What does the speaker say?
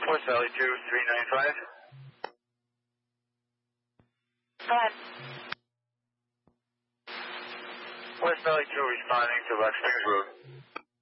West Valley 2, 395. Go ahead. West Valley 2 responding to Rock Springs Road.